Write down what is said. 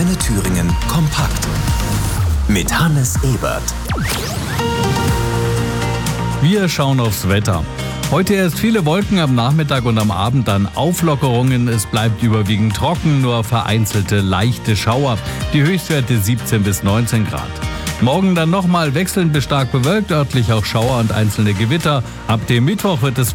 Antenne Thüringen kompakt mit Hannes Ebert. Wir schauen aufs Wetter. Heute erst viele Wolken, am Nachmittag und am Abend dann Auflockerungen. Es bleibt überwiegend trocken, nur vereinzelte leichte Schauer. Die Höchstwerte 17 bis 19 Grad. Morgen dann nochmal wechselnd bis stark bewölkt, örtlich auch Schauer und einzelne Gewitter. Ab dem Mittwoch wird es